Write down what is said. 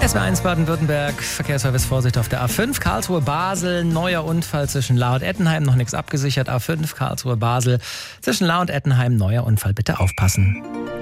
SW1 Baden-Württemberg, Verkehrsservice, Vorsicht auf der A5, Karlsruhe-Basel, neuer Unfall zwischen Lahr und Ettenheim, noch nichts abgesichert, A5, Karlsruhe-Basel, zwischen Lahr und Ettenheim, neuer Unfall, bitte aufpassen.